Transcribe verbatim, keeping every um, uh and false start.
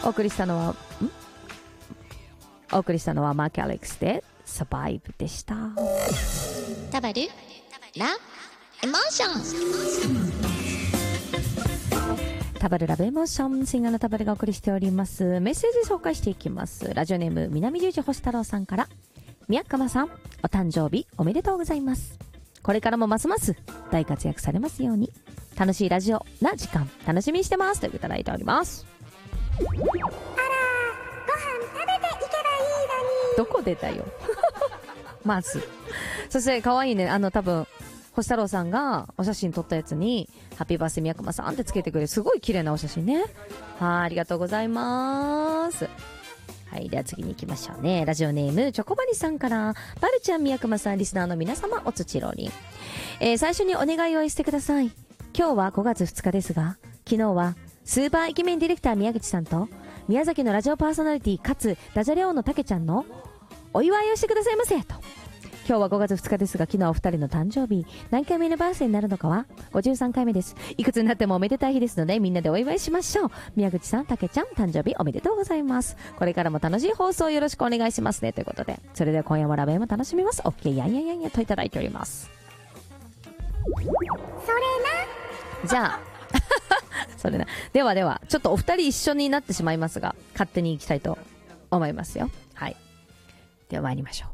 お送りしたのはんお送りしたのはマーキャレックスでサバイブでした。 タバルラエモーション、 タバルラブエモーション、シンガーのタバルがお送りしております。メッセージ紹介していきます。ラジオネーム南十字星太郎さんから、宮川さんお誕生日おめでとうございます。これからもますます大活躍されますように、楽しいラジオな時間楽しみにしてますといただいております。 あら、ご飯食べていけばいいのに。 どこでだよまずそして可愛いね、あの多分星太郎さんがお写真撮ったやつにハッピーバースデー宮熊さんってつけてくれる、すごい綺麗なお写真ね。はい、ありがとうございます。はい、では次に行きましょうね。ラジオネームチョコバニさんから、バルちゃん、宮熊さん、リスナーの皆様、おつちろりん、えー、最初にお願いをしてください。今日はごがつふつかですが、昨日はスーパーイケメンディレクター宮口さんと宮崎のラジオパーソナリティかつダジャレ王のたけちゃんのお祝いをしてくださいませと。今日はごがつふつかですが、昨日はお二人の誕生日、何回目のバースデーになるのかはごじゅうさんかいめです。いくつになってもおめでたい日ですので、みんなでお祝いしましょう。宮口さん、たけちゃん、誕生日おめでとうございます。これからも楽しい放送よろしくお願いしますねということで、それでは今夜もラブエも楽しみます。 OK やんやんやんやといただいております。 それな。 じゃあそれな。ではではちょっとお二人一緒になってしまいますが、勝手に行きたいと思いますよ。はい、では参りましょう。